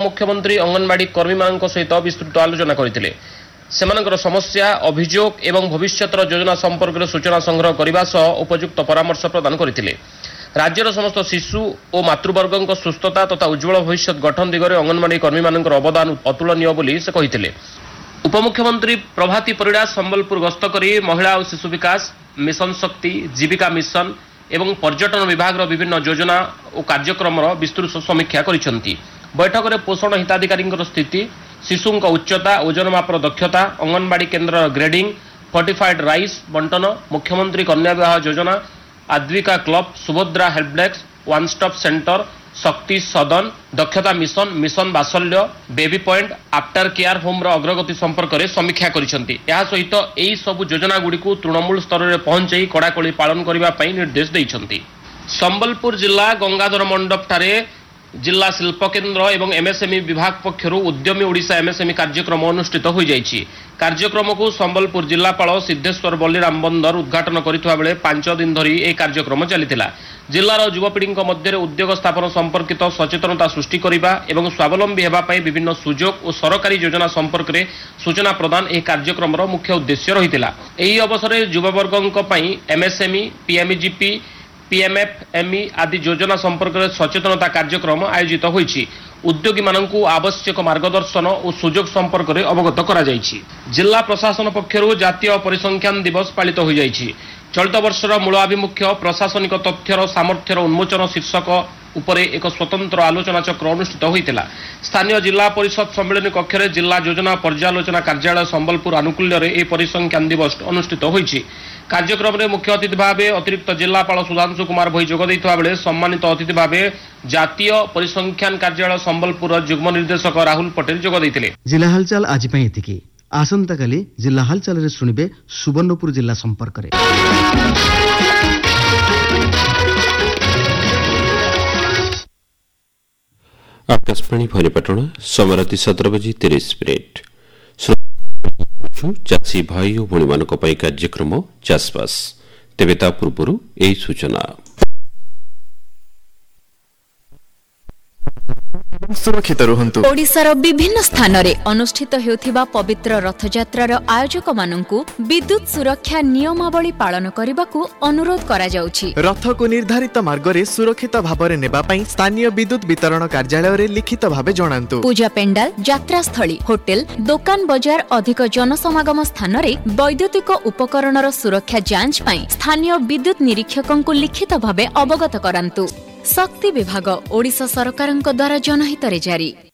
मुख्यमंत्री अंगनवाड़ी कर्मी मानक सहित विस्तृत आलोचना करथिले। सेमानकर समस्या अभियोग एवं भविष्यतर योजना संपर्क में सूचना संग्रह करने सह उपयुक्त परामर्श प्रदान करथिले। राज्यर समस्त शिशु और मातृवर्ग सुस्थता तथा उज्जवल भविष्य गठन दिगरे अंगनवाड़ी कर्मी मानकर अवदान अतुलनीय बोली से कहिथिले। उपमुख्यमंत्री प्रभाती परिड़ा संबलपुर गस्त करी महिला और शिशु विकास मिशन शक्ति जीविका मिशन एवं पर्यटन विभाग विभिन्न योजना और कार्यक्रम विस्तृत समीक्षा करिसेंती। बैठक में पोषण हिताधिकारी स्थिति शिशु उच्चता ओजन मापर दक्षता अंगनवाड़ी केन्द्र ग्रेडिंग फोर्टिफाइड राइस बंटन मुख्यमंत्री कन्या विवाह योजना आद्विका club Subhadra help desk one stop centre शक्ति सदन दक्षता mission mission बासल्य baby point after care home अग्रगति संपर्क में समीक्षा करिसेंती। यह सहित यही सबु योजना गुड़ी तृणमूल स्तर में पहुंचाई कड़ाकड़ी पालन करने निर्देश देइछंती। संबलपुर जिला गंगाधर मंडप ठारे जिला शिल्पकेन्द्र एवं एमएसएमई विभाग पक्षर उद्यमी ओडिशा एमएसएमई कार्यक्रम अनुष्ठित हो जाइछि। कार्यक्रम को संबलपुर जिलापाल सिद्धेश्वर बलिराम बंदर उद्घाटन करथिबा बेले 5 दिन धरी यह कार्यक्रम चलिथिला। जिलार युवपीढ़ी मध्य उद्योग स्थापन संपर्कित सचेतनता सृष्टि करने और स्वावलंबी होगापी विभिन्न सुजोग और सरकारी योजना संपर्क में सूचना प्रदान यह कार्यक्रम मुख्य उद्देश्य रही। यही अवसर में युववर्ग एमएसएमई पीएमजीपी पीएमएफएमई आदि योजना संपर्क में सचेतनता कार्यक्रम आयोजित होईछि। उद्योगी मानकु आवश्यक मार्गदर्शन और सुजोग संपर्क में अवगत करा जाइछि। जिला प्रशासन पक्षरु जातीय परिसंख्यान दिवस पालित हो जाइछि। चलित वर्षर मूल आभिमुख्य प्रशासनिक तथ्यर सामर्थ्यर उन्मोचन शीर्षक उपरे एक स्वतंत्र आलोचना चक्र अनुष्ठित होइतिला। स्थानीय जिला परिषद सम्मेलन कक्ष में जिला योजना पर्यालोचना कार्यालय संबलपुर आनुकूल्य ए परिसंख्यान दिवस अनुष्ठित होइछि। कार्यक्रम में मुख्य अतिथि भाव अतिरिक्त जिलापाल सुधांशु कुमार भई जोग दैथिबा बेले सम्मानित अतिथि भाव जातीय परिसंख्यान कार्यालय संबलपुर युग्म निर्देशक राहुल पटेल जोग दैथिले। जिला हालचाल आज पई एतिकी। आसंता काली जिला हालचाल रे सुनिबे सुवर्णपुर जिला संपर्क रे। आकाशवाणी भैरवपाटण समय राति 17:30। चाषी भाई और भणी मानक पई कार्यक्रम चाषबास तेबे ता पूर्वरु एई सूचना। सुरक्षित रुहंतु। ओडिशार विभिन्न स्थान रे अनुष्ठित हेउथिबा पवित्र रथयात्रार आयोजक माननकु विद्युत सुरक्षा नियमावली पालन करबाकू अनुरोध करा जाउछि। रथ को निर्धारित मार्ग रे सुरक्षित भाबरे नेबा पई स्थानीय विद्युत वितरण कार्यालय रे लिखित भाबे जणांतु। पूजा पेंडाल यात्रा स्थली होटेल दुकान बाजार अधिक जनसमागम स्थान रे वैद्युतिक उपकरणर सुरक्षा जांच पई स्थानीय विद्युत निरीक्षकंकु लिखित भाबे अवगत करांतु। शक्ति विभाग ओडिशा सरकारक द्वारा जनहित रे जारी।